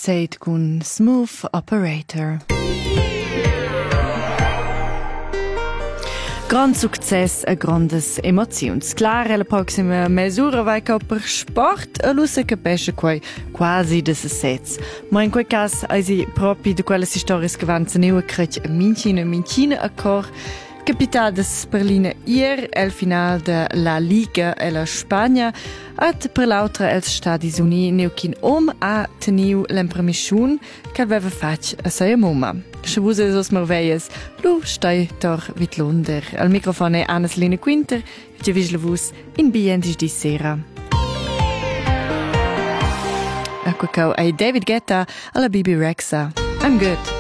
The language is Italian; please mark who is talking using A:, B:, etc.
A: Said con Smooth Operator. Grand success e grandes emoziuns. Clar, la proxima mesura vai ca per sport e lu se capisce quasi de se sets. Ma in quel cas, eisi propi de quelle stories che van zaneu crec mincina a cor capitades per l'ina ier el final de la Liga e la Spagna et per l'altra els Stadis Uni neukin a teniu l'impression che aveva fatg a seia mumma. Se vus esos merveies, lu stai tor vit lunder. Al microfono è Anna Selina Quinter, che visle vus in bientis di sera. Ecco cau ai David Guetta alla Bibi Rexha. I'm good.